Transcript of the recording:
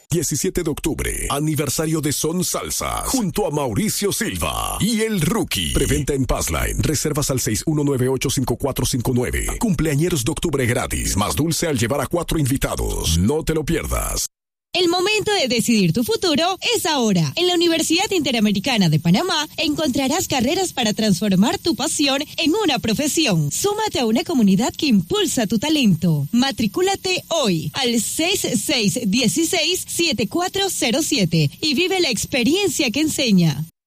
17 de octubre, aniversario de Son Salsa, junto a Mauricio Silva y El Rookie. Preventa en Passline, reservas al 61985459. Cumpleañeros de octubre gratis, más dulce al llevar a 4 invitados. No te lo pierdas. El momento de decidir tu futuro es ahora. En la Universidad Interamericana de Panamá encontrarás carreras para transformar tu pasión en una profesión. Súmate a una comunidad que impulsa tu talento. Matricúlate hoy al 6616-7407 y vive la experiencia que enseña.